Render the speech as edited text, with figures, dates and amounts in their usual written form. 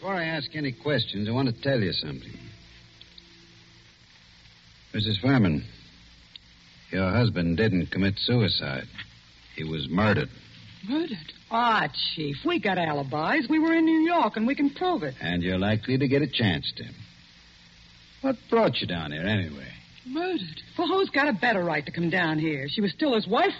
Before I ask any questions, I want to tell you something. Mrs. Furman, your husband didn't commit suicide. He was murdered. Murdered? Ah, Chief, we got alibis. We were in New York, and we can prove it. And you're likely to get a chance to. What brought you down here, anyway? Murdered? Well, who's got a better right to come down here? She was still his wife